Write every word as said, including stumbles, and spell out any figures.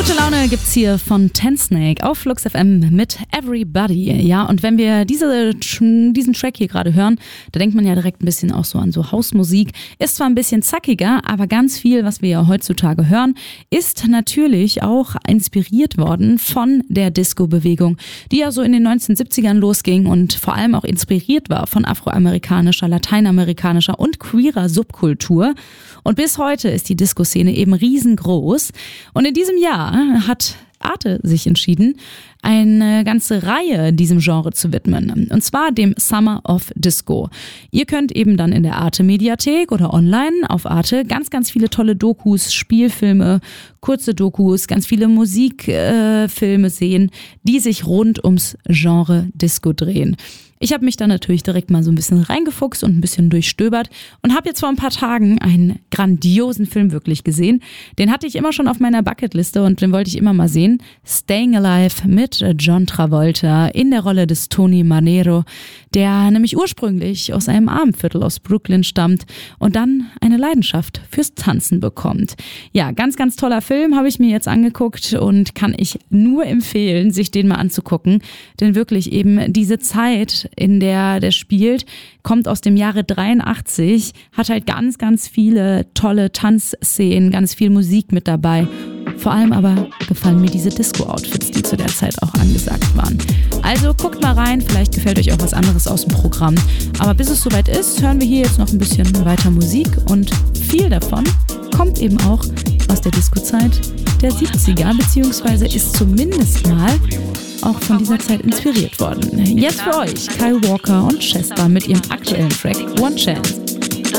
Gute Laune gibt's hier von Ten Snake auf Flux F M mit Everybody. Ja, und wenn wir diese, diesen Track hier gerade hören, da denkt man ja direkt ein bisschen auch so an so Hausmusik. Ist zwar ein bisschen zackiger, aber ganz viel, was wir ja heutzutage hören, ist natürlich auch inspiriert worden von der Disco-Bewegung, die ja so in den neunzehnhundertsiebzigern losging und vor allem auch inspiriert war von afroamerikanischer, lateinamerikanischer und queerer Subkultur. Und bis heute ist die Disco-Szene eben riesengroß. Und in diesem Jahr hat Arte sich entschieden, eine ganze Reihe diesem Genre zu widmen. Und zwar dem Summer of Disco. Ihr könnt eben dann in der Arte-Mediathek oder online auf Arte ganz, ganz viele tolle Dokus, Spielfilme, kurze Dokus, ganz viele Musikfilme äh, sehen, die sich rund ums Genre Disco drehen. Ich habe mich da natürlich direkt mal so ein bisschen reingefuchst und ein bisschen durchstöbert und habe jetzt vor ein paar Tagen einen grandiosen Film wirklich gesehen. Den hatte ich immer schon auf meiner Bucketliste und den wollte ich immer mal sehen. Staying Alive mit John Travolta in der Rolle des Tony Manero, der nämlich ursprünglich aus einem Armenviertel aus Brooklyn stammt und dann eine Leidenschaft fürs Tanzen bekommt. Ja, ganz, ganz toller Film, habe ich mir jetzt angeguckt und kann ich nur empfehlen, sich den mal anzugucken. Denn wirklich eben diese Zeit, in der der spielt, kommt aus dem Jahre dreiundachtzig, hat halt ganz, ganz viele tolle Tanzszenen, ganz viel Musik mit dabei. Vor allem aber gefallen mir diese Disco-Outfits, die zu der Zeit auch angesagt waren. Also guckt mal rein, vielleicht gefällt euch auch was anderes aus dem Programm. Aber bis es soweit ist, hören wir hier jetzt noch ein bisschen weiter Musik und viel davon kommt eben auch aus der Disco-Zeit der siebziger, beziehungsweise ist zumindest mal auch von dieser Zeit inspiriert worden. Jetzt für euch Kyle Walker und Chester mit ihrem aktuellen Track One Chance.